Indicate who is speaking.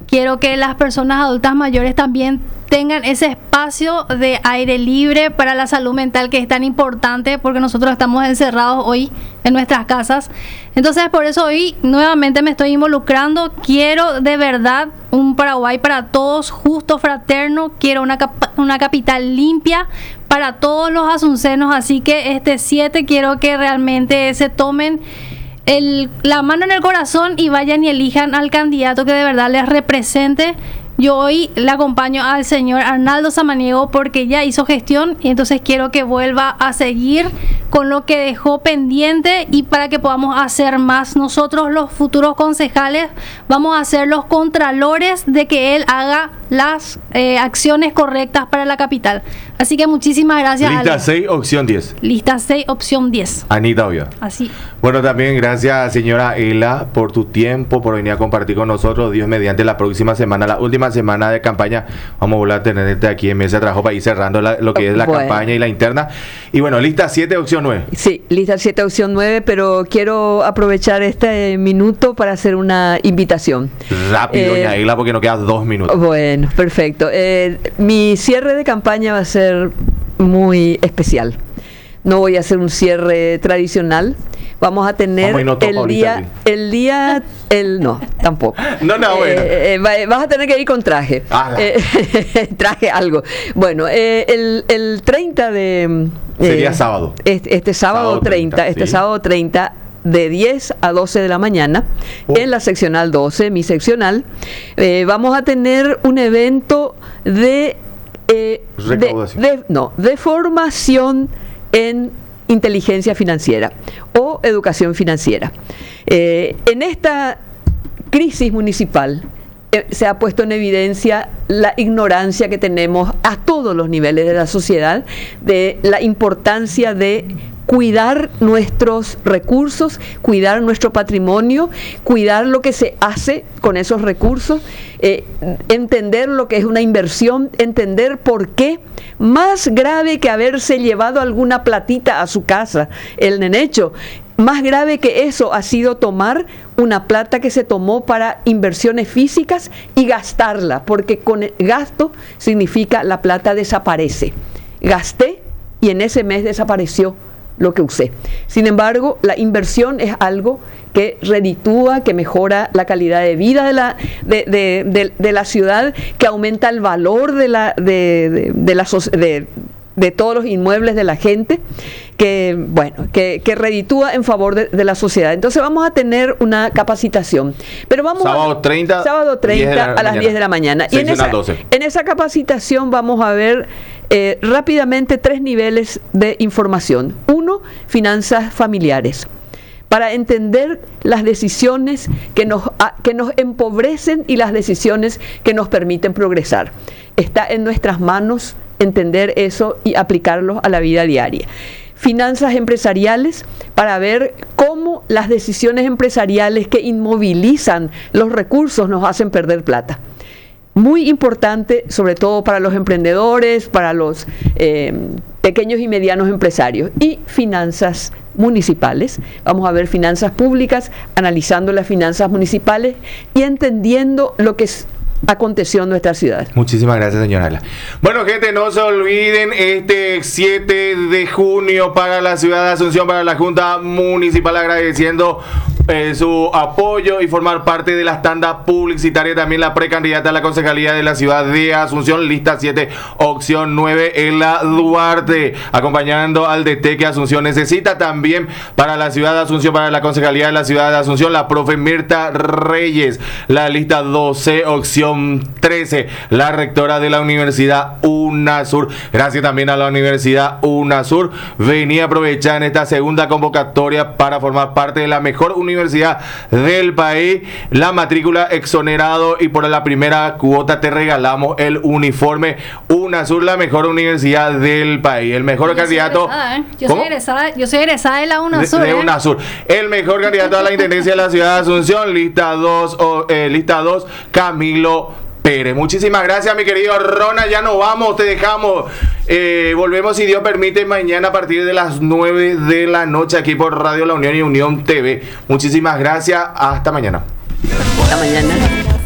Speaker 1: quiero que las personas adultas mayores también tengan ese espacio de aire libre para la salud mental, que es tan importante porque nosotros estamos encerrados hoy en nuestras casas. Entonces, por eso hoy nuevamente me estoy involucrando. Quiero de verdad un Paraguay para todos, justo, fraterno. Quiero una capital limpia para todos los asuncenos. Así que este 7 quiero que realmente se tomen la mano en el corazón y vayan y elijan al candidato que de verdad les represente. Yo hoy le acompaño al señor Arnaldo Samaniego porque ya hizo gestión y entonces quiero que vuelva a seguir con lo que dejó pendiente, y para que podamos hacer más. Nosotros, los futuros concejales, vamos a ser los contralores de que él haga las acciones correctas para la capital. Así que muchísimas gracias.
Speaker 2: Lista 6, opción 10.
Speaker 1: Lista 6, opción 10.
Speaker 2: Anita Ovia.
Speaker 1: Así.
Speaker 2: Bueno, también gracias, señora Ela, por tu tiempo, por venir a compartir con nosotros. Dios mediante, la próxima semana, la última semana de campaña, vamos a volver a tenerte aquí en mesa de trabajo para ir cerrando lo que es la campaña y la interna. Y bueno, lista 7, opción 9.
Speaker 3: Sí, lista 7, opción 9, pero quiero aprovechar este minuto para hacer una invitación.
Speaker 2: Rápido, doña Ela, porque nos quedan 2 minutos.
Speaker 3: Bueno, perfecto. Mi cierre de campaña va a ser muy especial. No voy a hacer un cierre tampoco. Vamos a tener no, tampoco. Vas a tener que ir con traje. Traje algo. Bueno, el 30 de...
Speaker 2: sería sábado.
Speaker 3: Este sábado 30,
Speaker 2: sí.
Speaker 3: Este sábado 30, de 10 a 12 de la mañana, en la seccional 12, mi seccional, vamos a tener un evento de formación en inteligencia financiera o educación financiera. En esta crisis municipal se ha puesto en evidencia la ignorancia que tenemos a todos los niveles de la sociedad, de la importancia de cuidar nuestros recursos, cuidar nuestro patrimonio, cuidar lo que se hace con esos recursos, entender lo que es una inversión, entender por qué. Más grave que haberse llevado alguna platita a su casa, el nenecho, más grave que eso ha sido tomar una plata que se tomó para inversiones físicas y gastarla, porque con el gasto significa la plata desaparece. Gasté y en ese mes desapareció lo que usé. Sin embargo, la inversión es algo que reditúa, que mejora la calidad de vida de la ciudad, que aumenta el valor de todos los inmuebles de la gente, que reditúa en favor de la sociedad. Entonces vamos a tener una capacitación. Pero sábado 30 a las 10 de la mañana. Y en esa capacitación vamos a ver rápidamente 3 niveles de información. 1, finanzas familiares, para entender las decisiones que nos empobrecen y las decisiones que nos permiten progresar. Está en nuestras manos entender eso y aplicarlo a la vida diaria. Finanzas empresariales, para ver cómo las decisiones empresariales que inmovilizan los recursos nos hacen perder plata. Muy importante, sobre todo para los emprendedores, para los pequeños y medianos empresarios. Y finanzas municipales. Vamos a ver finanzas públicas, analizando las finanzas municipales y entendiendo lo que aconteció en nuestra ciudad.
Speaker 2: Muchísimas gracias, señora Ala. Bueno, gente, no se olviden, este 7 de junio para la ciudad de Asunción, para la Junta Municipal, agradeciendo su apoyo y formar parte de la tanda publicitaria. También la precandidata a la concejalía de la ciudad de Asunción, lista 7, opción 9, Ela Duarte, acompañando al DT que Asunción necesita. También para la ciudad de Asunción, para la concejalía de la ciudad de Asunción, la profe Mirta Reyes, la lista 12, opción 13, la rectora de la Universidad UNASUR. Gracias también a la Universidad UNASUR. Venía a aprovechar en esta segunda convocatoria para formar parte de la mejor universidad del país. La matrícula exonerado y por la primera cuota te regalamos el uniforme UNASUR, la mejor universidad del país. El mejor candidato.
Speaker 1: Yo soy egresada de la UNASUR.
Speaker 2: De UNASUR. El mejor candidato a la intendencia de la ciudad de Asunción, lista 2, Camilo Pérez. Muchísimas gracias, mi querido Ronald. Ya nos vamos, te dejamos. Volvemos, si Dios permite, mañana a partir de las 9 de la noche aquí por Radio La Unión y Unión TV. Muchísimas gracias. Hasta mañana.
Speaker 3: Hasta mañana.